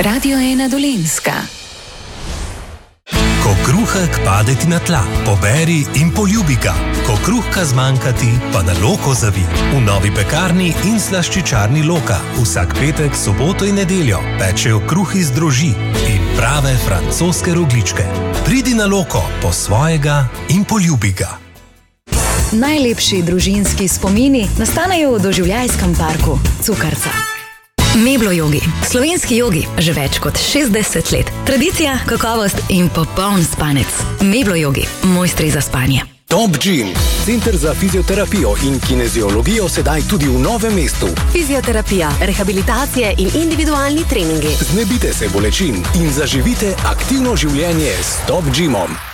Radio 1 Dolenjska. Ko kruhek pade ti na tla, poberi in poljubi ga. Ko kruhka zmanjka ti, pa na Loko zavi. V novi pekarni in slaščičarni Loka vsak petek, soboto in nedeljo pečejo kruh iz drožji in prave francoske rogljičke. Pridi na Loko po svojega in poljubi ga. Najlepši družinski spomini nastanejo v doživljajskem parku Cukrca. Meblo jogi. Slovenski jogi že več kot 60 let. Tradicija, kakovost in popoln spanec. Meblo jogi. Mojstri za spanje. Top Gym. Center za fizioterapijo in kineziologijo sedaj tudi v Novem mestu. Fizioterapija, rehabilitacije in individualni treningi. Znebite se bolečin in zaživite aktivno življenje s Top Gymom.